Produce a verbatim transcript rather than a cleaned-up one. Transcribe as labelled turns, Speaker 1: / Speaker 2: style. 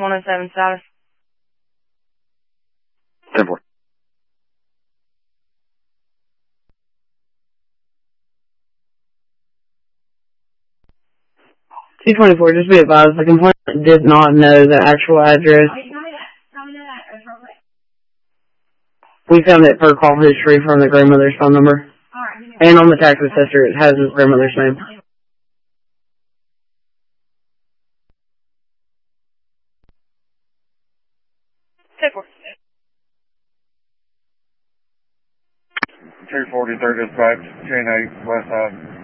Speaker 1: one oh seven status.
Speaker 2: ten four.
Speaker 3: two twenty-four, just be advised, the complainant did not know the actual address. We found it per call history from the grandmother's phone number. And on the tax assessor, it has his grandmother's name.
Speaker 2: two forty, third dispatch, chain eight, west side.